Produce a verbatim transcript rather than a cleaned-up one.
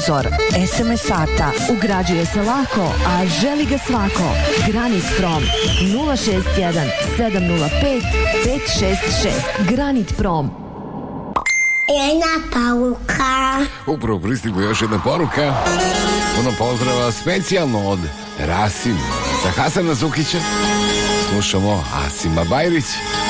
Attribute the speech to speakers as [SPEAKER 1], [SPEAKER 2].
[SPEAKER 1] sponzor es em es Sata. Ugrađuje se lako, a želi ga svako. Granit Prom nula šest jedan sedam nula pet pet šest šest. Granit Prom.
[SPEAKER 2] Jedna poruka.
[SPEAKER 3] Upravo pristigla još jedna poruka. Puno pozdrava specijalno od Rasim za Hasana Zukića. Slušamo Asima Bajrić.